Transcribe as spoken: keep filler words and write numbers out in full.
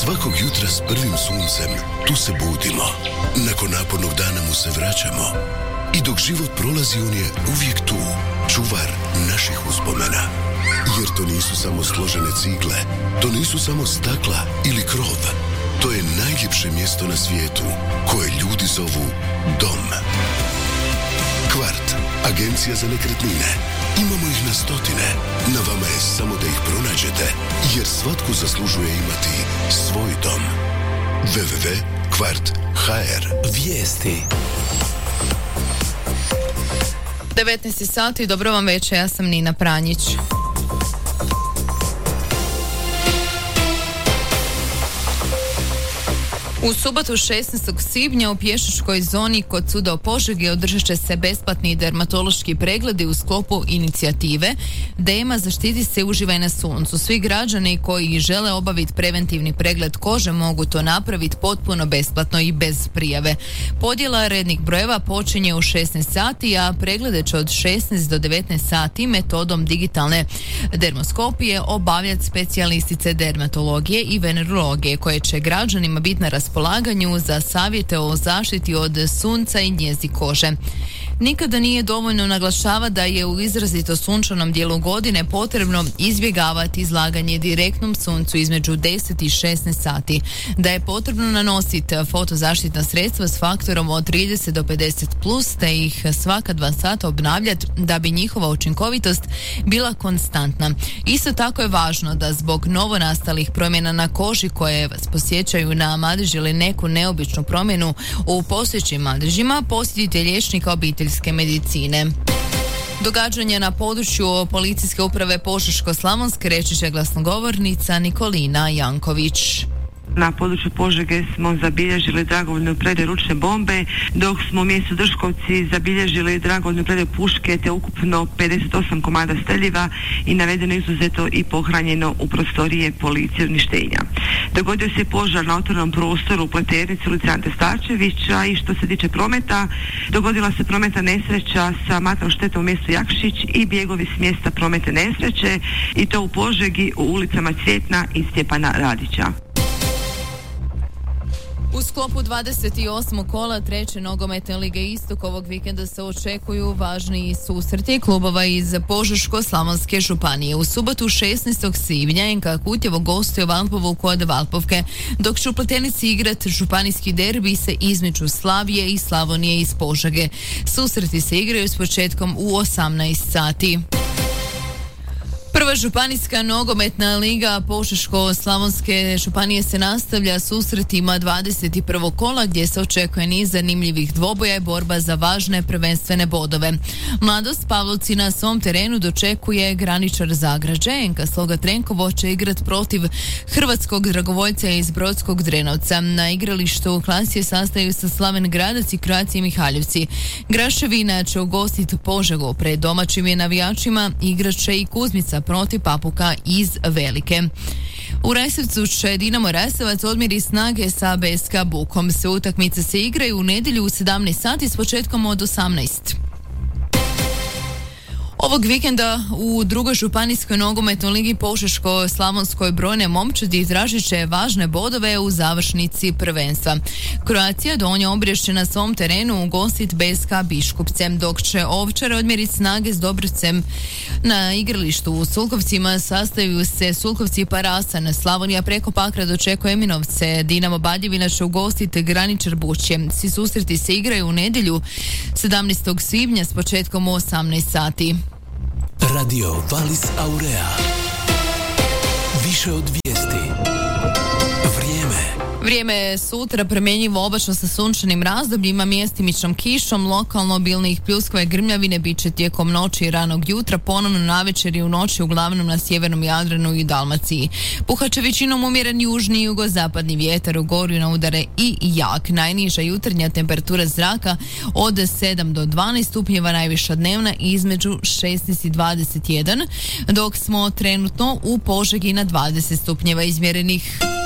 Svakog jutra s prvim suncem tu se budimo. Nakon napornog dana mu se vraćamo. I dok život prolazi on je uvijek tu, čuvar naših uspomena. Jer to nisu samo složene cigle, to nisu samo stakla ili krov. To je najljepše mjesto na svijetu koje ljudi zovu dom. Kvart, agencija za nekretnine. Imamo ih na stotine. Na vama je samo da ih pronađete, jer svatko zaslužuje imati svoj dom. w w w tačka kvart tačka h r. Vijesti. devetnaest sati, dobro vam večer, ja sam Nina Pranjić. U subotu šesnaestog svibnja u pješačkoj zoni kod suda u Požegi održat će se besplatni dermatološki pregledi u sklopu inicijative Dema zaštiti se, uživaj na suncu. Svi građani koji žele obaviti preventivni pregled kože mogu to napraviti potpuno besplatno i bez prijave. Podjela rednih brojeva počinje u šesnaest sati, a preglede će od šesnaest do devetnaest sati metodom digitalne dermoskopije obavljati specijalistice dermatologije i venerologije koje će građanima biti na raspolaganju za savjete o zaštiti od sunca i njezi kože. Nikada nije dovoljno naglašava da je u izrazito sunčanom dijelu godine potrebno izbjegavati izlaganje direktnom suncu između deset i šesnaest sati, da je potrebno nanositi fotozaštitna sredstva s faktorom od trideset do pedeset plus, te ih svaka dva sata obnavljati da bi njihova učinkovitost bila konstantna. Isto tako je važno da zbog novonastalih promjena na koži koje vas posjećaju na madeži ili neku neobičnu promjenu u postojećim madežima, posjetite liječnika obiteljske medicine. Događanja na području policijske uprave Požeško-slavonske reći će glasnogovornica Nikolina Janković. Na području Požege smo zabilježili dragovoljnu predaju ručne bombe, dok smo u mjestu Drškovci zabilježili dragovoljnu predaju puške te ukupno pedeset osam komada streljiva i navedeno izuzeto i pohranjeno u prostorije policije uništenja. Dogodio se požar na otvorenom prostoru u Pleternici ulici Ante Starčevića i što se tiče prometa, dogodila se prometna nesreća sa materijalnom štetom u mjestu Jakšić i bjegovi s mjesta prometne nesreće i to u Požegi u ulicama Cvjetna i Stjepana Radića. U sklopu dvadeset osmog kola treće nogometne lige Istok ovog vikenda se očekuju važniji susreti klubova iz Požeško-slavonske županije. U subotu šesnaestog svibnja en ka Kutjevo gostuje Valpovu kod Valpovke, dok će u Pleternici igrat županijski derbi se između Slavije i Slavonije iz Požege. Susreti se igraju s početkom u osamnaest sati. Prva županijska nogometna liga Požeško-slavonske županije se nastavlja susretima dvadeset prvog kola gdje se očekuje niz zanimljivih dvoboja i borba za važne prvenstvene bodove. Mladost Pavlovci na svom terenu dočekuje graničar Zagrađe. en ka Sloga Trenkovo će igrat protiv hrvatskog dragovoljca iz Brodskog Drenovca. Na igralištu Klasije sastaju sa Slaven Gradac i Croatia Mihaljevci. Graševina će ugostiti Požegu. Pred domaćim je navijačima igrat će i Kuzmica protiv Papuka iz Velike. U Rajsevcu će Dinamo Rajsevac odmjeri snage sa B S K Bukom. Sve utakmice se igraju u nedjelju u sedamnaest sati s početkom od osamnaest. Ovog vikenda u drugoj županijskoj nogometnoj ligi Požeško-slavonskoj brojne momčadi tražit će važne bodove u završnici prvenstva. Croatia Donja Obriješće na svom terenu ugostit B S K Biškupce, dok će Ovčare odmjeriti snage s Dobricem. Na igralištu u Sulkovcima sastaju se Sulkovci i Parasan. Slavonija preko Pakra dočekuje Eminovce. Dinamo Badjevina će ugostiti Graničar Bučje. Svi susreti se igraju u nedjelju sedamnaestog svibnja s početkom u osamnaest sati. Radio Valis Aurea. Više od vijesti. Vrijeme. Vrijeme je sutra promjenjivo oblačno sa sunčanim razdobljima, mjestimičnom kišom, lokalno obilnijih pljuskova i grmljavine bit će tijekom noći i ranog jutra, ponovno navečer i u noći uglavnom na sjevernom Jadranu i Dalmaciji. Puhat će većinom umjeren južni i jugozapadni vjetar, u gorju na udare i jak. Najniža jutarnja temperatura zraka od sedam do dvanaest stupnjeva, najviša dnevna između šesnaest i dvadeset jedan, dok smo trenutno u Požegi na dvadeset stupnjeva izmjerenih.